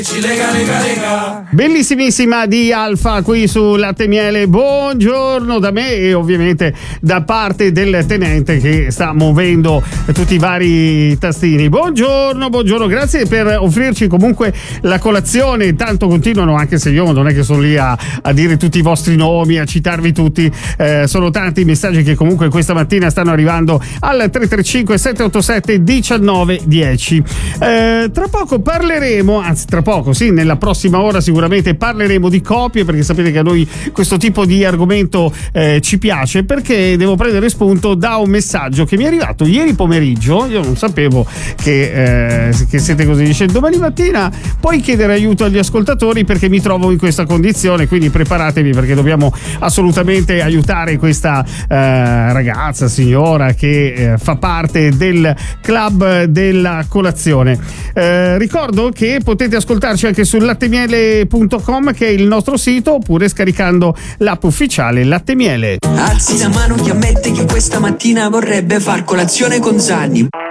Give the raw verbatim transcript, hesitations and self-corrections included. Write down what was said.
Lega, lega, lega. Bellissimissima di Alfa qui su Latte Miele. Buongiorno da me e ovviamente da parte del tenente che sta muovendo tutti i vari tastini. Buongiorno, buongiorno, grazie per offrirci comunque la colazione. Intanto continuano, anche se io non è che sono lì a, a dire tutti i vostri nomi, a citarvi tutti, eh, sono tanti i messaggi che comunque questa mattina stanno arrivando al tre tre cinque sette otto sette uno nove uno zero. Eh, tra poco parleremo, anzi tra poco sì, nella prossima ora sicuramente parleremo di copie, perché sapete che a noi questo tipo di argomento eh, ci piace, perché devo prendere spunto da un messaggio che mi è arrivato ieri pomeriggio. Io non sapevo che, eh, che siete così. Dice: domani mattina puoi chiedere aiuto agli ascoltatori perché mi trovo in questa condizione, quindi preparatevi perché dobbiamo assolutamente aiutare questa eh, ragazza, signora che eh, fa parte del club della colazione. Eh, ricordo che potete ascoltarci anche su lattemiele punto com, che è il nostro sito, oppure scaricando l'app ufficiale Latte Miele. Alzi la mano chi ammette che questa mattina vorrebbe far colazione con Zanni.